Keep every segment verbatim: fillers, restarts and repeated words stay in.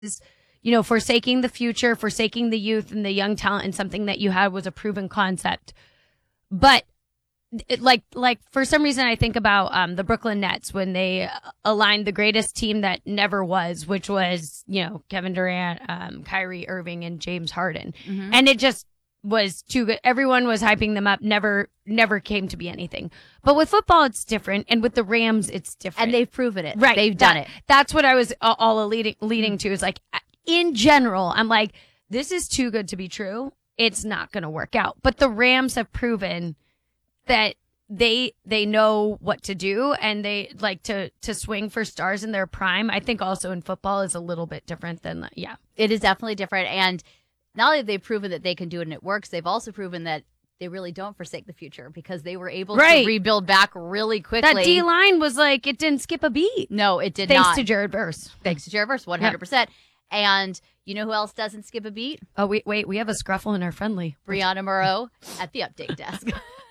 you know, forsaking the future, forsaking the youth and the young talent, and something that you had was a proven concept. But it, like, like for some reason, I think about um, the Brooklyn Nets when they aligned the greatest team that never was, which was, you know, Kevin Durant, um, Kyrie Irving, and James Harden. Mm-hmm. And it just was too good. Everyone was hyping them up. Never, never came to be anything. But with football, it's different. And with the Rams, it's different. And they've proven it. Right. They've done that, it. That's what I was all leading, leading to is like, in general, I'm like, this is too good to be true. It's not going to work out. But the Rams have proven that they they know what to do, and they like to to swing for stars in their prime. I think also in football is a little bit different than, yeah. It is definitely different. And not only have they proven that they can do it and it works, they've also proven that they really don't forsake the future because they were able right. to rebuild back really quickly. That D-line was like, it didn't skip a beat. No, it did Thanks not. Thanks to Jared Verse. Thanks to Jared Verse, one hundred percent. Yep. And you know who else doesn't skip a beat? Oh, wait, wait, we have a scruffle in our friendly. Brianna Moreau at the update desk.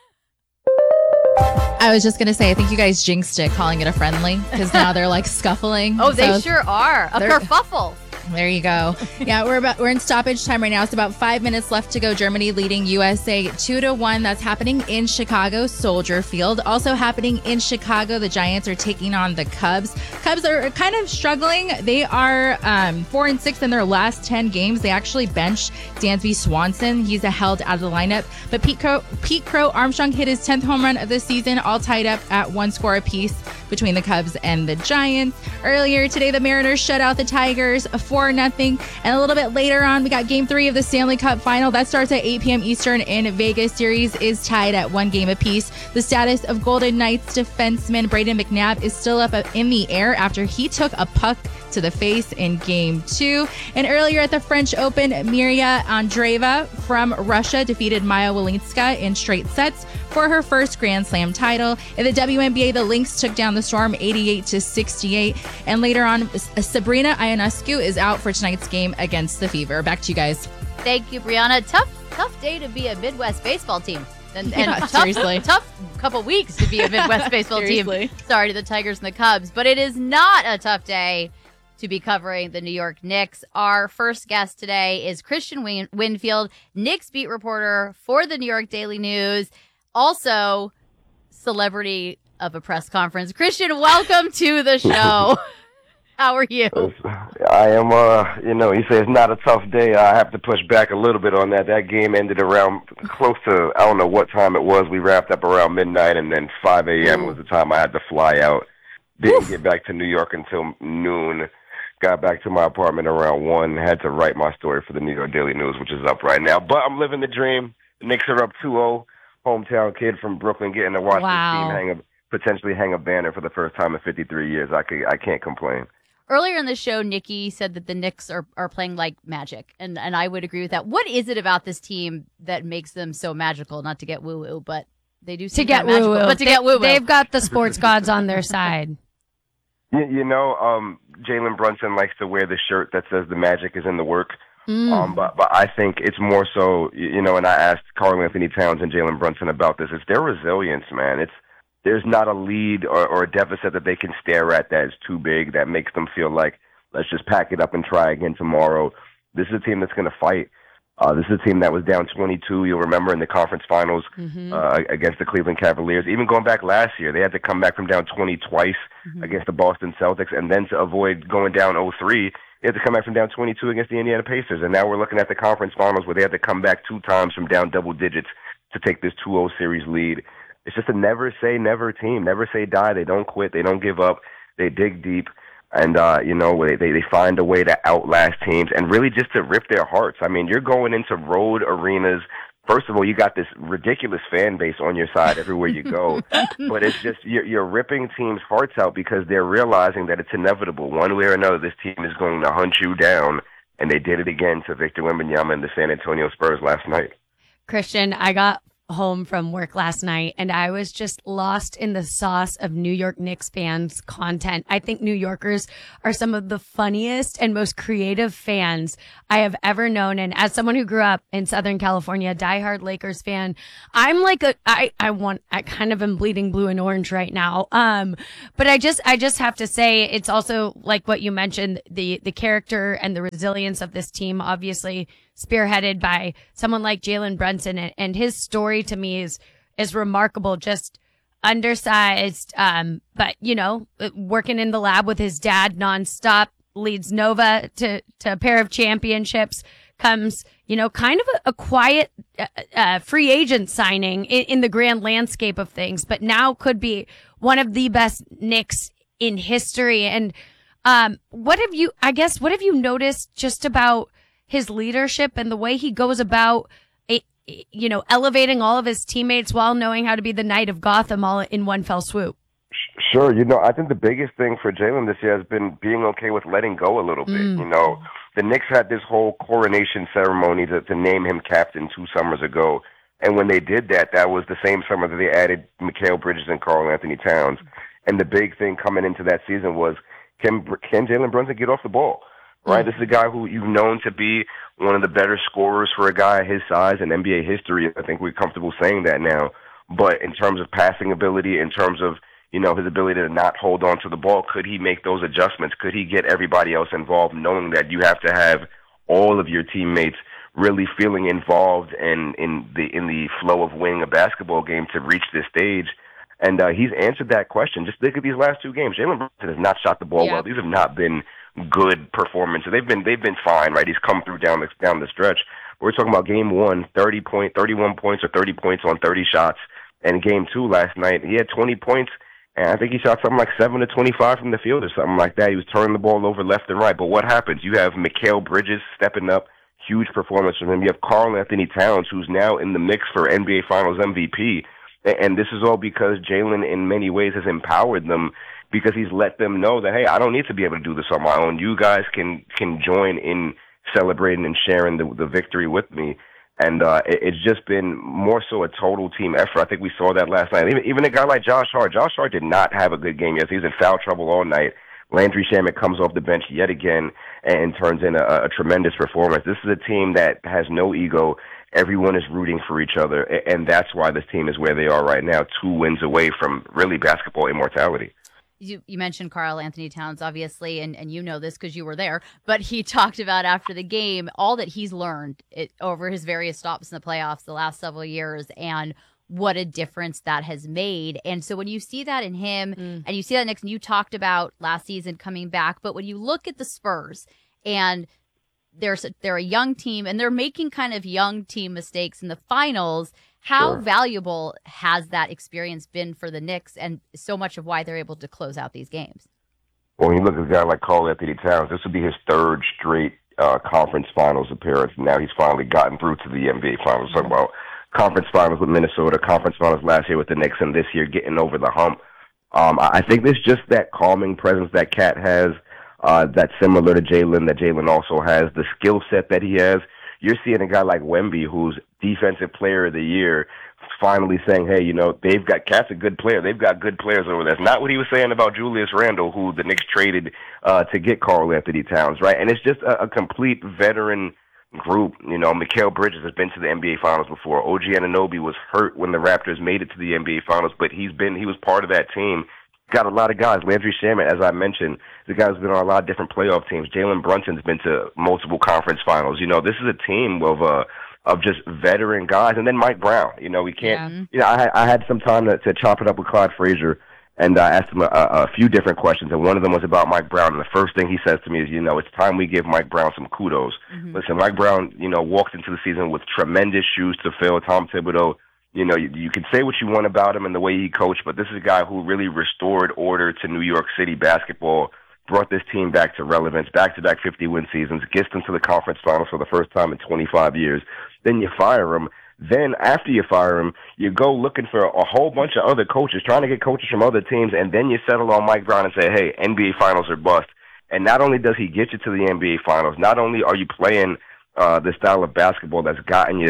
I was just going to say, I think you guys jinxed it calling it a friendly because now they're like scuffling. Oh, they so sure are. A kerfuffle. There you go. Yeah, we're about we're in stoppage time right now. It's about five minutes left to go. Germany leading U S A two to one. That's happening in Chicago, Soldier Field. Also happening in Chicago, the Giants are taking on the Cubs. Cubs are kind of struggling. They are um, four and six in their last ten games. They actually benched Dansby Swanson. He's held out of the lineup. But Pete Crow, Pete Crow Armstrong hit his tenth home run of the season, all tied up at one score apiece between the Cubs and the Giants. Earlier today, the Mariners shut out the Tigers four nothing. And a little bit later on, we got game three of the Stanley Cup final. That starts at eight p.m. Eastern in Vegas. Series is tied at one game apiece. The status of Golden Knights defenseman Brayden McNabb is still up in the air after he took a puck to the face in game two. And earlier at the French Open, Miria Andreeva from Russia defeated Maya Walinska in straight sets for her first Grand Slam title. In the W N B A, the Lynx took down the Storm eighty-eight to sixty-eight. And later on, Sabrina Ionescu is out for tonight's game against the Fever. Back to you guys. Thank you, Brianna. Tough, tough day to be a Midwest baseball team. And, and yeah, tough, seriously. tough couple weeks to be a Midwest baseball team. Sorry to the Tigers and the Cubs. But it is not a tough day to be covering the New York Knicks. Our first guest today is Christian Win- Winfield, Knicks beat reporter for the New York Daily News, also celebrity of a press conference. Christian, welcome to the show. How are you? I am, uh, you know, you say it's not a tough day. I have to push back a little bit on that. That game ended around close to, I don't know what time it was. We wrapped up around midnight, and then five a.m. was the time I had to fly out. Didn't get back to New York until noon. Got back to my apartment around one. Had to write my story for the New York Daily News, which is up right now. But I'm living the dream. The Knicks are up two oh. Hometown kid from Brooklyn getting to watch wow. this team hang a, potentially hang a banner for the first time in fifty-three years. I, could, I can't complain. Earlier in the show, Nikki said that the Knicks are, are playing like magic, and, and I would agree with that. What is it about this team that makes them so magical? Not to get woo-woo, but they do seem to get magical, woo-woo. but to they, get woo-woo. They've got the sports gods on their side. You, you know, um, Jalen Brunson likes to wear the shirt that says the magic is in the work. Mm. Um, but but I think it's more so, you know, and I asked Karl Anthony Towns and Jalen Brunson about this. It's their resilience, man. It's there's not a lead or, or a deficit that they can stare at that is too big that makes them feel like, let's just pack it up and try again tomorrow. This is a team that's going to fight. Uh, this is a team that was down twenty-two, you'll remember, in the conference finals mm-hmm. uh, against the Cleveland Cavaliers. Even going back last year, they had to come back from down twenty twice mm-hmm. against the Boston Celtics, and then to avoid going down oh three, they had to come back from down twenty-two against the Indiana Pacers. And now we're looking at the conference finals where they had to come back two times from down double digits to take this two oh series lead. It's just a never-say-never team. Never say die. They don't quit. They don't give up. They dig deep. And, uh, you know, they, they find a way to outlast teams and really just to rip their hearts. I mean, you're going into road arenas. First of all, you got this ridiculous fan base on your side everywhere you go. But it's just you're, you're ripping teams' hearts out because they're realizing that it's inevitable. One way or another, this team is going to hunt you down. And they did it again to Victor Wembanyama and the San Antonio Spurs last night. Christian, I got home from work last night and I was just lost in the sauce of New York Knicks fans content. I think New Yorkers are some of the funniest and most creative fans I have ever known. And as someone who grew up in Southern California, diehard Lakers fan, I'm like a, I, I want, I kind of am bleeding blue and orange right now. Um, but I just, I just have to say it's also like what you mentioned, the, the character and the resilience of this team, obviously spearheaded by someone like Jalen Brunson, and, and his story to me is is remarkable. Just undersized, um, but you know, working in the lab with his dad nonstop, leads Nova to to a pair of championships. Comes, you know, kind of a, a quiet uh, uh, free agent signing in, in the grand landscape of things, but now could be one of the best Knicks in history. And um, what have you? I guess what have you noticed just about his leadership and the way he goes about, you know, elevating all of his teammates while knowing how to be the Knight of Gotham all in one fell swoop? Sure. You know, I think the biggest thing for Jalen this year has been being okay with letting go a little bit. Mm. You know, the Knicks had this whole coronation ceremony to, to name him captain two summers ago. And when they did that, that was the same summer that they added Mikal Bridges and Karl Anthony Towns. And the big thing coming into that season was, can, can Jalen Brunson get off the ball? Right, this is a guy who you've known to be one of the better scorers for a guy his size in N B A history. I think we're comfortable saying that now. But in terms of passing ability, in terms of, you know, his ability to not hold on to the ball, could he make those adjustments? Could he get everybody else involved, knowing that you have to have all of your teammates really feeling involved and in the in the flow of winning a basketball game to reach this stage? And uh, he's answered that question. Just look at these last two games. Jalen Brunson has not shot the ball yeah. well. These have not been good performances. They've been they've been fine, right? He's come through down the down the stretch. We're talking about game one, thirty point, thirty-one points or thirty points on thirty shots. And game two last night, he had twenty points, and I think he shot something like seven to twenty-five from the field or something like that. He was turning the ball over left and right. But what happens? You have Mikal Bridges stepping up, huge performance from him. You have Karl Anthony Towns, who's now in the mix for N B A Finals M V P. And this is all because Jalen, in many ways, has empowered them, because he's let them know that, hey, I don't need to be able to do this on my own. You guys can can join in celebrating and sharing the, the victory with me. And uh, it, it's just been more so a total team effort. I think we saw that last night. Even, even a guy like Josh Hart. Josh Hart did not have a good game yesterday. He was in foul trouble all night. Landry Shamet comes off the bench yet again and turns in a, a tremendous performance. This is a team that has no ego. Everyone is rooting for each other, and that's why this team is where they are right now, two wins away from really basketball immortality. You, you mentioned Karl Anthony Towns, obviously, and, and you know this because you were there, but he talked about after the game all that he's learned it, over his various stops in the playoffs the last several years, and what a difference that has made. And so when you see that in him, mm. and you see that next, and you talked about last season coming back, but when you look at the Spurs, and they're, they're a young team, and they're making kind of young team mistakes in the finals, how sure. valuable has that experience been for the Knicks, and so much of why they're able to close out these games? Well, when you look at a guy like Karl Anthony Towns, this would be his third straight uh, conference finals appearance. Now he's finally gotten through to the N B A finals. Mm-hmm. Talking about conference finals with Minnesota, conference finals last year with the Knicks, and this year getting over the hump. Um, I think there's just that calming presence that Cat has, uh, that's similar to Jalen, that Jalen also has, the skill set that he has. You're seeing a guy like Wemby, who's Defensive Player of the Year, finally saying, hey, you know, they've got, Cat's a good player. They've got good players over there. That's not what he was saying about Julius Randle, who the Knicks traded uh, to get Karl Anthony Towns, right? And it's just a, a complete veteran group. You know, Mikal Bridges has been to the N B A Finals before. O G Anunoby was hurt when the Raptors made it to the N B A Finals, but he's been, he was part of that team. Got a lot of guys. Landry Shamet, as I mentioned, the guy's been on a lot of different playoff teams. Jalen Brunson's been to multiple conference finals. You know, this is a team of uh, of just veteran guys. And then Mike Brown. You know, we can't. Yeah. You know, I, I had some time to, to chop it up with Clyde Frazier, and I asked him a, a few different questions. And one of them was about Mike Brown. And the first thing he says to me is, you know, it's time we give Mike Brown some kudos. Mm-hmm. Listen, Mike Brown, you know, walked into the season with tremendous shoes to fill. Tom Thibodeau. You know, you, you can say what you want about him and the way he coached, but this is a guy who really restored order to New York City basketball, brought this team back to relevance, back-to-back fifty-win seasons, gets them to the conference finals for the first time in twenty-five years. Then you fire him. Then after you fire him, you go looking for a whole bunch of other coaches, trying to get coaches from other teams, and then you settle on Mike Brown and say, hey, N B A Finals are bust. And not only does he get you to the N B A Finals, not only are you playing uh, the style of basketball that's gotten you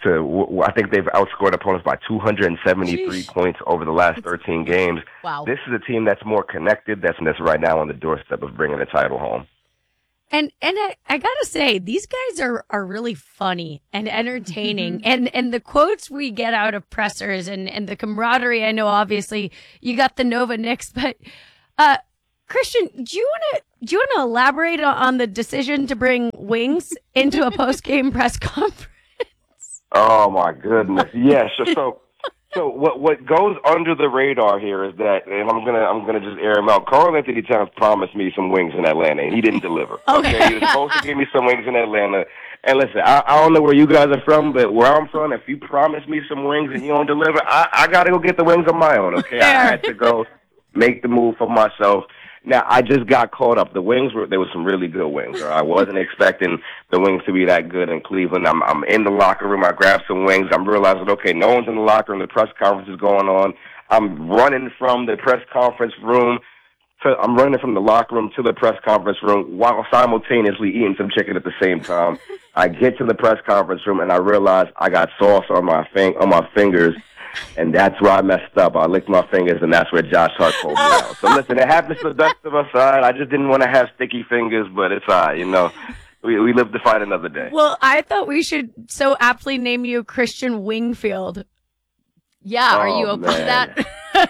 to, I think they've outscored opponents by two hundred seventy-three Sheesh. Points over the last thirteen games. Wow. This is a team that's more connected, that's, that's right now on the doorstep of bringing the title home. And and I, I gotta say, these guys are, are really funny and entertaining. and and the quotes we get out of pressers and, and the camaraderie, I know obviously you got the Nova Knicks, but uh Christian, do you wanna do you wanna elaborate on the decision to bring wings into a post game press conference? Oh my goodness. Yes. Yeah, so, so So what what goes under the radar here is that, and I'm gonna I'm gonna just air him out. Karl-Anthony Towns promised me some wings in Atlanta, and he didn't deliver. Okay, okay? He was supposed to give me some wings in Atlanta. And listen, I, I don't know where you guys are from, but where I'm from, if you promise me some wings and you don't deliver, I, I got to go get the wings on my own. Okay, I had to go make the move for myself. Now, I just got caught up. The wings were, there were some really good wings. I wasn't expecting the wings to be that good in Cleveland. I'm, I'm in the locker room. I grabbed some wings. I'm realizing, okay, no one's in the locker room. The press conference is going on. I'm running from the press conference room. To, I'm running from the locker room to the press conference room while simultaneously eating some chicken at the same time. I get to the press conference room, and I realize I got sauce on my fing- on my fingers. And that's where I messed up. I licked my fingers, and that's where Josh Hart pulled me out. So listen, it happens to the best of us. All right? I just didn't want to have sticky fingers, but it's all right. You know, we we live to fight another day. Well, I thought we should so aptly name you Christian Wingfield. Yeah, oh, are you open man. to that?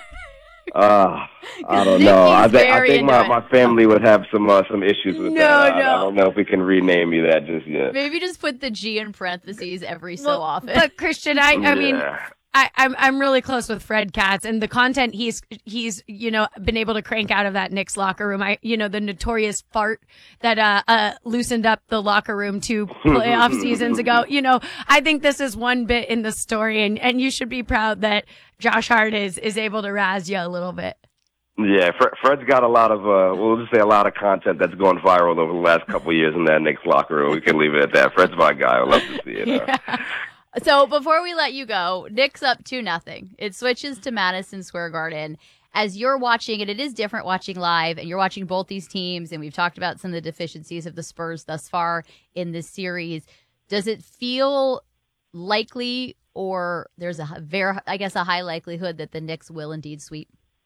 uh, I don't know. I, th- I think my, it. my family would have some uh, some issues with no, that. I, no. I don't know if we can rename you that just yet. Maybe just put the G in parentheses every so well, often. But Christian, I, I yeah. mean... I, I'm I'm really close with Fred Katz, and the content he's he's you know been able to crank out of that Knicks locker room. I you know the notorious fart that uh, uh loosened up the locker room two playoff seasons ago. You know I think this is one bit in the story, and, and you should be proud that Josh Hart is is able to razz you a little bit. Yeah, Fred's got a lot of, uh, we'll just say a lot of content that's gone viral over the last couple of years in that Knicks locker room. We can leave it at that. Fred's my guy. I love to see it. Uh. Yeah. So before we let you go, Knicks up two nothing. It switches to Madison Square Garden. As you're watching, and it is different watching live, and you're watching both these teams, and we've talked about some of the deficiencies of the Spurs thus far in this series. Does it feel likely, or there's a very, I guess, a high likelihood that the Knicks will indeed sweep?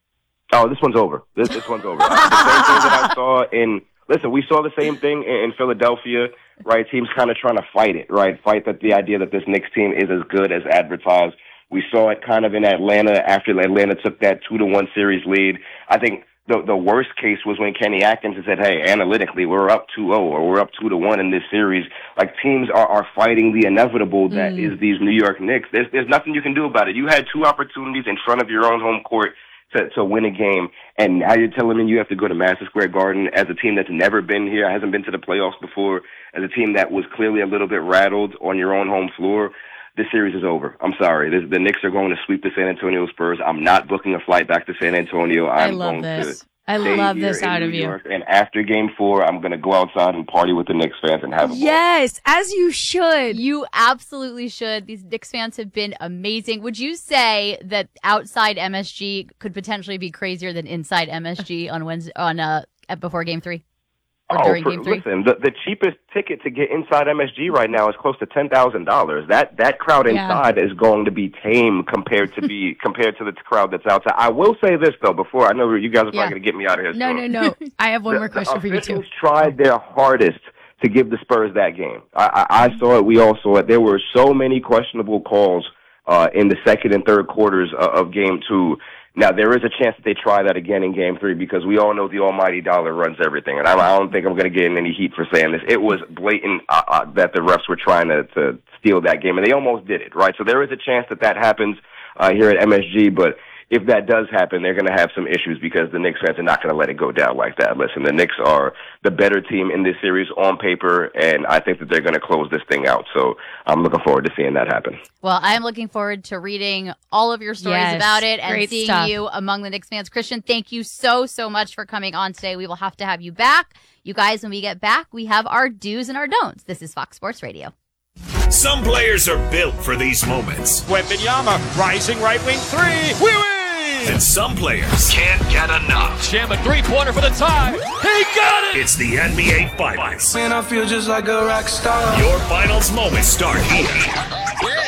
Oh, this one's over. This this one's over. The same thing that I saw in. Listen, we saw the same thing in, in Philadelphia. Right, teams kind of trying to fight it, right? Fight that the idea that this Knicks team is as good as advertised. We saw it kind of in Atlanta after Atlanta took that two to one series lead. I think the the worst case was when Kenny Atkinson said, "Hey, analytically, we're up two oh or we're up two to one in this series." Like teams are, are fighting the inevitable that mm. is these New York Knicks. There's there's nothing you can do about it. You had two opportunities in front of your own home court to, to win a game, and now you're telling me you have to go to Madison Square Garden as a team that's never been here, hasn't been to the playoffs before, as a team that was clearly a little bit rattled on your own home floor. This series is over. I'm sorry. This, the Knicks are going to sweep the San Antonio Spurs. I'm not booking a flight back to San Antonio. I'm I love going this. To I love this out New of you. York. And after game four, I'm going to go outside and party with the Knicks fans and have a Yes, as you should. You absolutely should. These Knicks fans have been amazing. Would you say that outside M S G could potentially be crazier than inside M S G on Wednesday, on uh before game three? Or oh, during for, game three? Listen, the, the cheapest ticket to get inside M S G right now is close to ten thousand dollars. That that crowd inside yeah. is going to be tame compared to be compared to the crowd that's outside. I will say this though, before I know you guys are probably yeah. going to get me out of here. No, soon. no, no. I have one the, more question for you too. The officials tried their hardest to give the Spurs that game. I, I, I saw it. We all saw it. There were so many questionable calls uh, in the second and third quarters of, of game two. Now, there is a chance that they try that again in game three because we all know the almighty dollar runs everything. And I, I don't think I'm going to get in any heat for saying this. It was blatant uh, uh, that the refs were trying to, to steal that game, and they almost did it, right? So there is a chance that that happens uh, here at M S G, but if that does happen, they're going to have some issues because the Knicks fans are not going to let it go down like that. Listen, the Knicks are the better team in this series on paper, and I think that they're going to close this thing out. So I'm looking forward to seeing that happen. Well, I'm looking forward to reading all of your stories yes, about it and seeing stuff. you among the Knicks fans. Christian, thank you so, so much for coming on today. We will have to have you back. You guys, when we get back, we have our do's and our don'ts. This is Fox Sports Radio. Some players are built for these moments. Wembanyama, rising right wing three. We win! And some players can't get enough. Jam a three-pointer for the tie. He got it! It's the N B A Finals. Man, I feel just like a rock star. Your finals moments start here.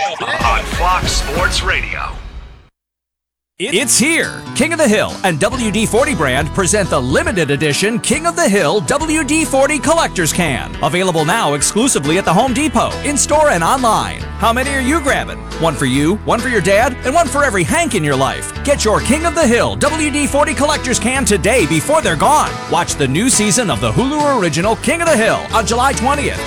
on Fox Sports Radio. It's here! King of the Hill and W D forty brand present the limited edition King of the Hill W D forty Collector's Can. Available now exclusively at the Home Depot, in-store and online. How many are you grabbing? One for you, one for your dad, and one for every Hank in your life. Get your King of the Hill W D forty Collector's Can today before they're gone. Watch the new season of the Hulu original King of the Hill on July twentieth.